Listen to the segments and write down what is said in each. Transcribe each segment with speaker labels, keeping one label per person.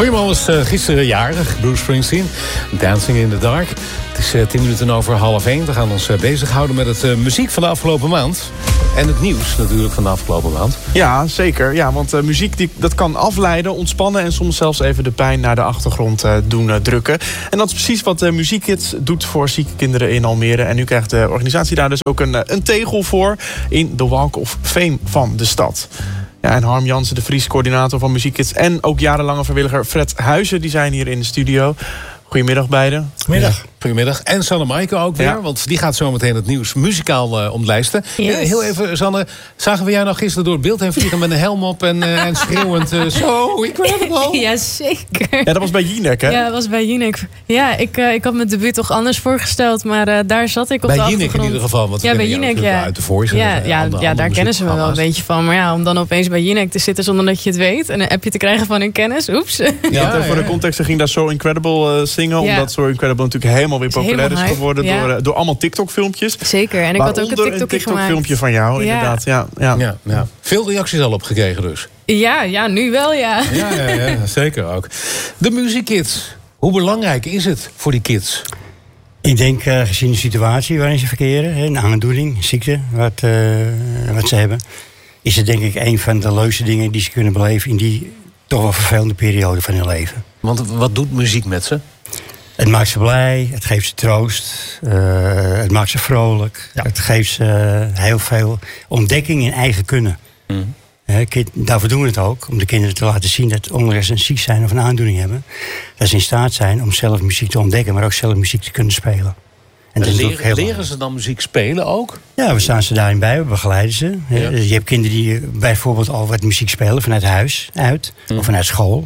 Speaker 1: Goeieman was gisteren jarig, Bruce Springsteen. Dancing in the Dark. Het is 10 minuten over 12:30. We gaan ons bezighouden met het muziek van de afgelopen maand. En het nieuws natuurlijk van de afgelopen maand.
Speaker 2: Ja, zeker. Ja, want muziek dat kan afleiden, ontspannen en soms zelfs even de pijn naar de achtergrond doen drukken. En dat is precies wat MuziekKids doet voor zieke kinderen in Almere. En nu krijgt de organisatie daar dus ook een tegel voor in de Walk of Fame van de stad. Ja, en Harm Jansen, de Vries, coördinator van MuziekKids en ook jarenlange vrijwilliger Fred Huizen, die zijn hier in de studio. Goedemiddag beiden.
Speaker 3: Goedemiddag.
Speaker 1: Ja, goedemiddag. En Sanne Maaike ook weer, want die gaat zo meteen het nieuws muzikaal omlijsten.
Speaker 3: Yes.
Speaker 1: Heel even, Sanne, zagen we jou nou gisteren door het beeld heen vliegen met een helm op en schreeuwend zo, ik weet het wel.
Speaker 3: Ja, zeker.
Speaker 2: Ja, dat was bij Jinek, hè?
Speaker 3: Ja, dat was bij Jinek. Ja, ik had mijn debuut toch anders voorgesteld, maar daar zat ik op
Speaker 1: bij
Speaker 3: de
Speaker 1: Jinek
Speaker 3: achtergrond.
Speaker 1: in ieder geval, want
Speaker 3: ja, bij Jinek, ja.
Speaker 1: Uit de Voice.
Speaker 3: Ja, daar kennen ze me wel een beetje van. Maar ja, om dan opeens bij Jinek te zitten zonder dat je het weet en een appje te krijgen van hun kennis, oeps.
Speaker 2: Ja, voor de context, ze ging daar So Incredible zingen, omdat So Incredible natuurlijk helemaal weer populair is geworden door allemaal TikTok-filmpjes.
Speaker 3: Zeker, en ik had ook een
Speaker 2: TikTok-filmpje van jou, inderdaad. Ja.
Speaker 1: Veel reacties al op gekregen dus.
Speaker 3: Ja, nu wel, ja.
Speaker 1: Ja, zeker ook. De MuziekKids, hoe belangrijk is het voor die kids?
Speaker 4: Ik denk, gezien de situatie waarin ze verkeren, een aandoening, ziekte, wat ze hebben, is het denk ik een van de leukste dingen die ze kunnen beleven in die toch wel vervelende periode van hun leven.
Speaker 1: Want wat doet muziek met ze?
Speaker 4: Het maakt ze blij, het geeft ze troost, het maakt ze vrolijk. Ja. Het geeft ze heel veel ontdekking in eigen kunnen. Mm. Daarvoor doen we het ook, om de kinderen te laten zien dat ondanks ze ziek zijn of een aandoening hebben, dat ze in staat zijn om zelf muziek te ontdekken, maar ook zelf muziek te kunnen spelen. En
Speaker 1: leren ze dan muziek spelen ook? Ja,
Speaker 4: we staan ze daarin bij, we begeleiden ze. Ja. Je hebt kinderen die bijvoorbeeld al wat muziek spelen vanuit huis uit, of vanuit school.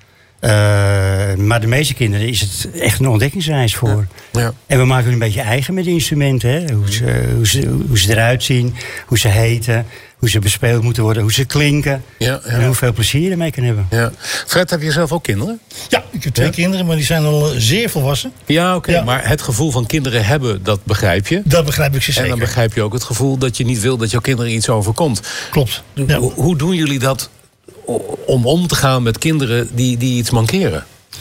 Speaker 4: Maar de meeste kinderen is het echt een ontdekkingsreis voor. Ja. En we maken het een beetje eigen met de instrumenten. Hè? Hoe ze eruit zien, hoe ze heten, hoe ze bespeeld moeten worden, hoe ze klinken. En hoeveel plezier je ermee kan hebben.
Speaker 1: Ja. Fred, heb je zelf ook kinderen?
Speaker 5: Ja, ik heb 2 kinderen, maar die zijn al zeer volwassen.
Speaker 1: Ja, oké. Maar het gevoel van kinderen hebben, dat begrijp je?
Speaker 5: Dat begrijp ik zeker.
Speaker 1: En dan begrijp je ook het gevoel dat je niet wil dat jouw kinderen iets overkomt.
Speaker 5: Klopt.
Speaker 1: Ja. Hoe doen jullie dat om te gaan met kinderen die iets mankeren?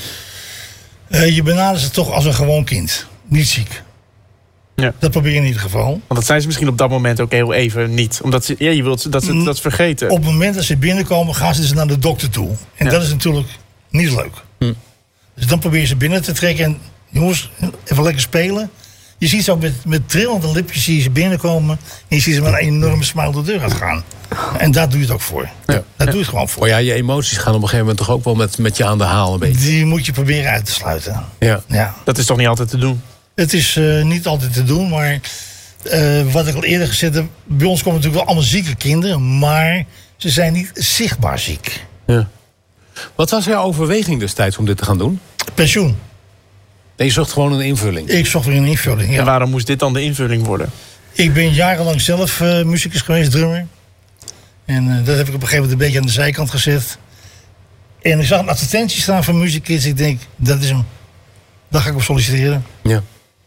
Speaker 5: Je benadert ze toch als een gewoon kind. Niet ziek. Ja. Dat probeer je in ieder geval. Want
Speaker 2: dat zijn ze misschien op dat moment ook heel even niet. Omdat je wilt dat ze dat vergeten.
Speaker 5: Op het moment dat ze binnenkomen, gaan ze dus naar de dokter toe. En dat is natuurlijk niet leuk. Dus dan probeer je ze binnen te trekken. En jongens, even lekker spelen. Je ziet zo met trillende lipjes zie je ze binnenkomen. En je ziet ze met een enorme smile de deur gaan. En daar doe je het ook voor. Daar doe je het gewoon voor.
Speaker 1: Maar ja, je emoties gaan op een gegeven moment toch ook wel met je aan de haal een beetje.
Speaker 5: Die moet je proberen uit te sluiten.
Speaker 2: Ja. Dat is toch niet altijd te doen?
Speaker 5: Het is niet altijd te doen, maar wat ik al eerder gezegd heb, bij ons komen natuurlijk wel allemaal zieke kinderen, maar ze zijn niet zichtbaar ziek.
Speaker 1: Ja. Wat was jouw overweging destijds om dit te gaan doen?
Speaker 5: Pensioen.
Speaker 1: Nee, je zocht gewoon een invulling.
Speaker 5: Ik zocht weer een invulling, ja.
Speaker 2: En waarom moest dit dan de invulling worden?
Speaker 5: Ik ben jarenlang zelf muzikus geweest, drummer. En dat heb ik op een gegeven moment een beetje aan de zijkant gezet. En ik zag een advertentie staan van MuziekKids. Ik denk, dat is hem. Daar ga ik op solliciteren.
Speaker 1: Ja.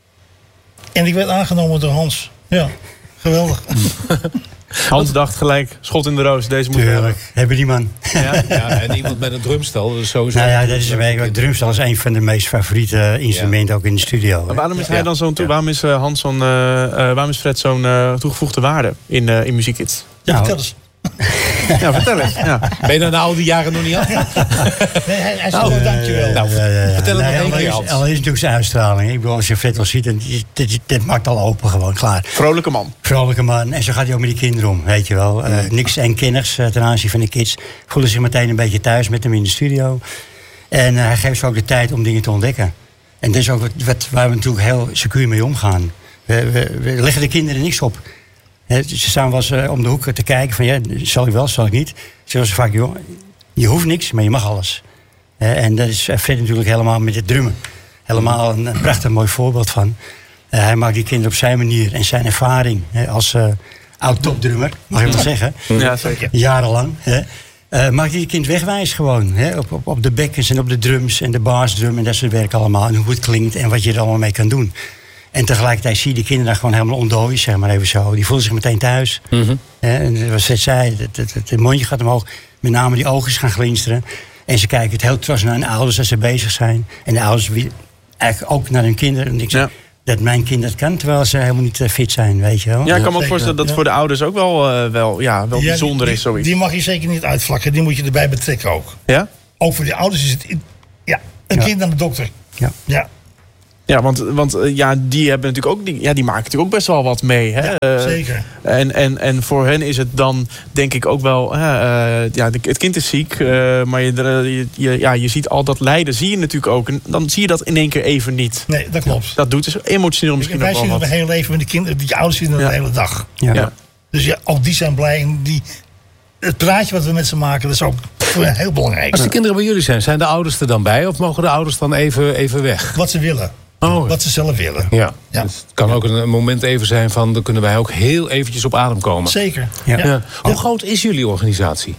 Speaker 5: En ik werd aangenomen door Hans. Ja, geweldig.
Speaker 2: Hans dacht gelijk, schot in de roos, deze moet hebben.
Speaker 4: Hebben die man.
Speaker 1: Ja, en iemand met een drumstel. Dus sowieso.
Speaker 4: Nou ja, dat is een drumstel is een van de meest favoriete instrumenten ook in de studio.
Speaker 2: Maar waarom is hij dan zo'n waarom is Hans waarom is Fred zo'n toegevoegde waarde in MuziekKids?
Speaker 5: Ja, vertel eens.
Speaker 2: Ja, vertel eens. Ja.
Speaker 1: Ben je na al die jaren nog niet af?
Speaker 5: Nee, hij zegt dankjewel.
Speaker 1: Vertel het nog één keer, Hans.
Speaker 4: Al is natuurlijk zijn uitstraling. Ik bedoel, als je Fred wel ziet, dit maakt al open gewoon, klaar.
Speaker 2: Vrolijke man.
Speaker 4: Vrolijke man. En zo gaat hij ook met die kinderen om, weet je wel. Niks engkennigs ten aanzien van de kids. Voelen zich meteen een beetje thuis met hem in de studio. En hij geeft ze ook de tijd om dingen te ontdekken. En dat is ook waar we natuurlijk heel secuur mee omgaan. We leggen de kinderen niks op. Ze staan wel eens om de hoek te kijken van zal ik wel, zal ik niet. Ze vaak, joh, je hoeft niks, maar je mag alles. En dat is Fred natuurlijk helemaal met het drummen. Helemaal een prachtig mooi voorbeeld van. Hij maakt die kinderen op zijn manier en zijn ervaring als oud-topdrummer, mag je wel zeggen.
Speaker 2: Ja, zeker.
Speaker 4: Jarenlang. Maakt hij die kind wegwijs gewoon. Op de bekkens en op de drums en de bassdrum en dat soort werk allemaal. En hoe het klinkt en wat je er allemaal mee kan doen. En tegelijkertijd zie je die kinderen gewoon helemaal ontdooien, zeg maar even zo. Die voelen zich meteen thuis. En wat Fred zei, het mondje gaat omhoog. Met name die ogen gaan glinsteren. En ze kijken het heel trots naar hun ouders als ze bezig zijn. En de ouders eigenlijk ook naar hun kinderen. En ik zeg, dat mijn kind dat kan, terwijl ze helemaal niet fit zijn, weet je wel.
Speaker 2: Ja, ik kan me ook voorstellen dat voor de ouders ook wel bijzonder is zoiets.
Speaker 5: Die mag je zeker niet uitvlakken, die moet je erbij betrekken ook.
Speaker 2: Ja?
Speaker 5: Ook voor de ouders is het een kind aan de dokter. Ja.
Speaker 2: Ja, want die hebben natuurlijk ook die maken natuurlijk ook best wel wat mee. Hè?
Speaker 5: Ja, zeker.
Speaker 2: En voor hen is het dan denk ik ook wel... het kind is ziek, maar je ziet al dat lijden, zie je natuurlijk ook. En dan zie je dat in één keer even niet.
Speaker 5: Nee, dat klopt.
Speaker 2: Dat doet dus emotioneel misschien
Speaker 5: wij
Speaker 2: ook wel
Speaker 5: zien
Speaker 2: wat.
Speaker 5: het mijn hele leven met de kinderen, die ouders zien het de hele dag.
Speaker 4: Ja.
Speaker 5: Dus ook die zijn blij. En het praatje wat we met ze maken, dat is ook heel belangrijk.
Speaker 1: Als de kinderen bij jullie zijn de ouders er dan bij? Of mogen de ouders dan even weg?
Speaker 5: Wat ze willen. Wat ze zelf willen.
Speaker 1: Ja.
Speaker 5: Ja.
Speaker 1: Dus het kan ook een moment even zijn van... dan kunnen wij ook heel eventjes op adem komen.
Speaker 5: Zeker.
Speaker 1: Ja. Hoe groot is jullie organisatie?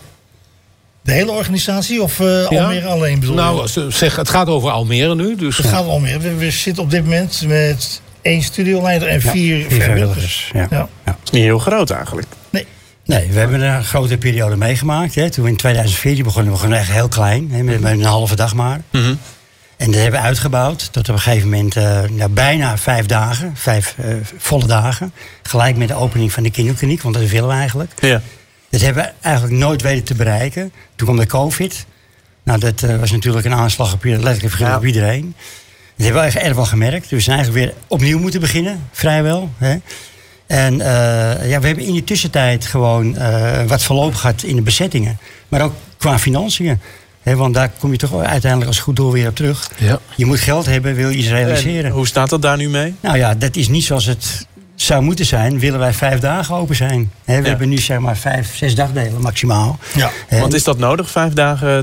Speaker 5: De hele organisatie of Almere alleen bedoel je?
Speaker 1: Nou, zeg, het gaat over Almere nu. Dus...
Speaker 5: Het gaat om Almere. We zitten op dit moment met 1 studioleider en 4 vrijwilligers.
Speaker 4: Ja.
Speaker 2: Dat is niet heel groot eigenlijk.
Speaker 4: Nee, we hebben een grote periode meegemaakt. Hè. Toen we in 2014 begonnen, we echt heel klein. Hè, met een halve dag maar.
Speaker 2: Mm-hmm.
Speaker 4: En dat hebben we uitgebouwd tot op een gegeven moment bijna 5 dagen. 5 volle dagen. Gelijk met de opening van de kinderkliniek, want dat willen we eigenlijk.
Speaker 2: Ja.
Speaker 4: Dat hebben we eigenlijk nooit weten te bereiken. Toen kwam de COVID. Nou, dat was natuurlijk een aanslag op letterlijk op iedereen. Dat hebben we echt erg wel gemerkt. Dus we zijn eigenlijk weer opnieuw moeten beginnen, vrijwel. Hè. En we hebben in die tussentijd gewoon wat verloop gehad in de bezettingen. Maar ook qua financiën. Want daar kom je toch uiteindelijk als goed doel weer op terug. Ja. Je moet geld hebben, wil je iets realiseren.
Speaker 2: En hoe staat dat daar nu mee?
Speaker 4: Nou ja, dat is niet zoals het zou moeten zijn. Willen wij 5 dagen open zijn. We hebben nu zeg maar 5, 6 dagdelen maximaal.
Speaker 2: Ja. Want is dat nodig, 5 dagen?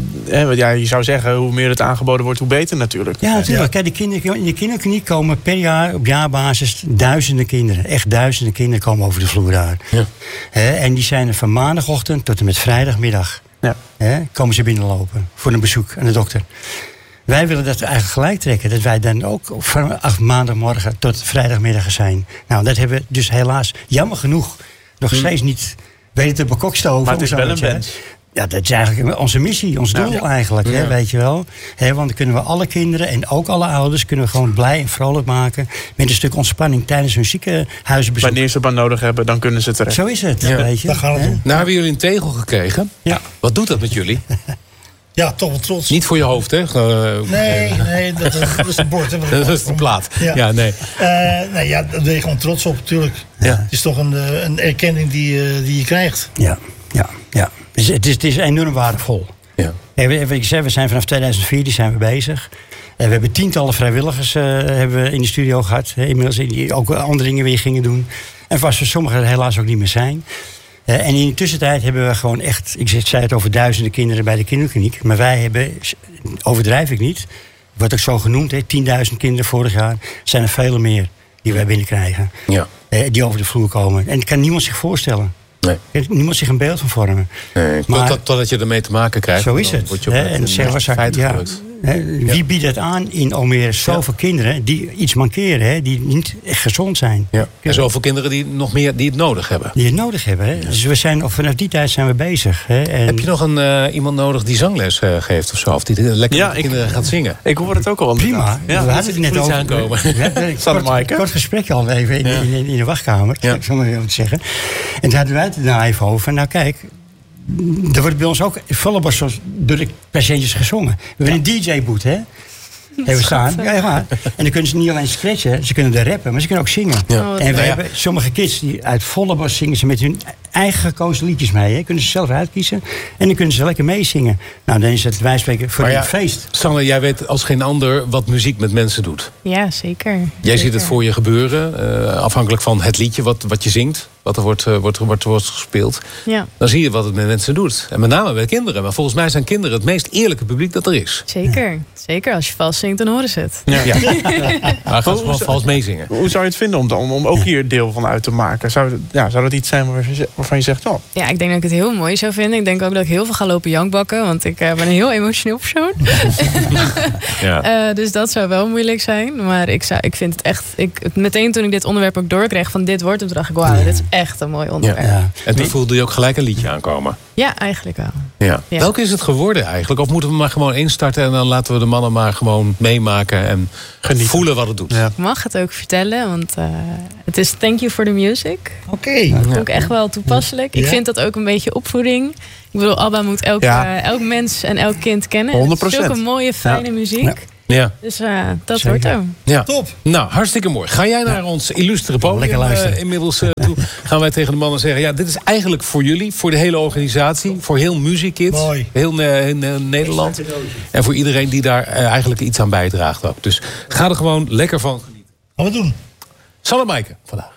Speaker 2: Je zou zeggen, hoe meer het aangeboden wordt, hoe beter natuurlijk.
Speaker 4: Ja, natuurlijk. Kijk, in de kinderkliniek komen per jaar op jaarbasis duizenden kinderen. Echt duizenden kinderen komen over de vloer daar. Ja. En die zijn er van maandagochtend tot en met vrijdagmiddag. Ja. Komen ze binnenlopen voor een bezoek aan de dokter. Wij willen dat eigenlijk gelijk trekken. Dat wij dan ook van maandagmorgen tot vrijdagmiddag zijn. Nou, dat hebben we dus helaas jammer genoeg nog steeds niet weten te bekokstoven.
Speaker 2: Maar het is wel een wens.
Speaker 4: Ja, dat is eigenlijk onze missie, ons doel eigenlijk, hè, weet je wel. Want dan kunnen we alle kinderen en ook alle ouders kunnen we gewoon blij en vrolijk maken met een stuk ontspanning tijdens hun ziekenhuisbezoek.
Speaker 2: Wanneer ze het maar nodig hebben, dan kunnen ze terecht.
Speaker 4: Zo is het, weet je.
Speaker 5: Dat gaat het doen.
Speaker 1: Nou hebben jullie een tegel gekregen. Ja. Wat doet dat met jullie?
Speaker 5: Ja, toch wel trots.
Speaker 1: Niet voor je hoofd, hè?
Speaker 5: Nee, dat is een bord. Hè,
Speaker 1: dat is de plaat. Ja, nee.
Speaker 5: Daar ben je gewoon trots op, natuurlijk. Ja. Het is toch een erkenning die je krijgt.
Speaker 4: Ja. Dus het is enorm waardevol. Ja. We zijn vanaf 2004 zijn we bezig. We hebben tientallen vrijwilligers hebben we in de studio gehad. Inmiddels die ook andere dingen weer gingen doen. En vast voor sommigen er helaas ook niet meer zijn. En in de tussentijd hebben we gewoon echt... Ik zei het over duizenden kinderen bij de kinderkliniek. Maar wij hebben, overdrijf ik niet... wordt ook zo genoemd, 10.000 kinderen vorig jaar. Zijn er vele meer die wij binnenkrijgen. Ja. Die over de vloer komen. En dat kan niemand zich voorstellen. Nee. Niemand zich een beeld van vormen.
Speaker 1: Nee, totdat je ermee te maken krijgt.
Speaker 4: Zo is het. Wie biedt het aan in Almere? Zoveel kinderen die iets mankeren, die niet echt gezond zijn.
Speaker 1: Ja. En zoveel kinderen die het nodig hebben.
Speaker 4: Die het nodig hebben. Hè? Dus vanaf die tijd zijn we bezig. Hè? En
Speaker 1: heb je nog iemand nodig die zangles geeft of zo? Of die lekker met kinderen gaat zingen?
Speaker 2: Ik hoor het ook al.
Speaker 4: Prima. We hadden het net over.
Speaker 1: Aankomen.
Speaker 4: Kort gesprek al even in de wachtkamer. Ja. Ik zal maar even zeggen. En daar hadden wij het nou even over. Nou kijk... Er wordt bij ons ook volle borst door de patiëntjes gezongen. We hebben een DJ-boot, hè? Hebben staan. Ja. En dan kunnen ze niet alleen scratchen, ze kunnen er rappen, maar ze kunnen ook zingen. Ja. En we hebben sommige kids die uit volle borst zingen ze met hun eigen gekozen liedjes mee. Hè? Kunnen ze zelf uitkiezen en dan kunnen ze lekker meezingen. Nou, dan is het wij spreken voor een feest.
Speaker 1: Sanne, jij weet als geen ander wat muziek met mensen doet.
Speaker 3: Ja, zeker.
Speaker 1: Jij ziet het voor je gebeuren, afhankelijk van het liedje wat je zingt. Wat er wordt gespeeld. Ja. Dan zie je wat het met mensen doet. En met name bij kinderen. Maar volgens mij zijn kinderen het meest eerlijke publiek dat er is.
Speaker 3: Zeker. Ja. Zeker. Als je vals zingt, dan horen ze het.
Speaker 1: Ja. Maar gaan ze wel vals meezingen.
Speaker 2: Hoe zou je het vinden om ook hier deel van uit te maken? Zou dat iets zijn waarvan je zegt... Oh.
Speaker 3: Ja, ik denk dat ik het heel mooi zou vinden. Ik denk ook dat ik heel veel ga lopen jankbakken. Want ik ben een heel emotioneel persoon. Dus dat zou wel moeilijk zijn. Maar ik vind het echt... Meteen toen ik dit onderwerp ook doorkreeg van dit wordt... toen dacht ik, wauw, dit is echt een mooi onderwerp.
Speaker 4: Ja.
Speaker 1: En toen voelde je ook gelijk een liedje aankomen.
Speaker 3: Ja, eigenlijk wel.
Speaker 1: Ja.
Speaker 3: Ja.
Speaker 1: Welke is het geworden eigenlijk? Of moeten we maar gewoon instarten en dan laten we de mannen maar gewoon meemaken en voelen wat het doet?
Speaker 2: Ja.
Speaker 3: Ik mag het ook vertellen, want het is Thank You for the Music.
Speaker 5: Oké.
Speaker 3: Dat vind ik echt wel toepasselijk. Ik vind dat ook een beetje opvoeding. Ik bedoel, ABBA moet elk mens en elk kind kennen.
Speaker 2: 100%.
Speaker 3: Het is zulke mooie, fijne muziek.
Speaker 1: Ja.
Speaker 3: Dus dat
Speaker 4: Zeker.
Speaker 3: wordt er.
Speaker 1: Ja.
Speaker 5: Top.
Speaker 1: Nou, hartstikke mooi. Ga jij naar ons illustere podium?
Speaker 4: Lekker luisteren.
Speaker 1: Inmiddels toe gaan wij tegen de mannen zeggen... ja, dit is eigenlijk voor jullie, voor de hele organisatie... voor heel Music Kids,
Speaker 5: Mooi.
Speaker 1: heel Nederland... en voor iedereen die daar eigenlijk iets aan bijdraagt ook. Dus ga er gewoon lekker van genieten.
Speaker 5: Gaan we doen.
Speaker 1: Sanne Maaike vandaag.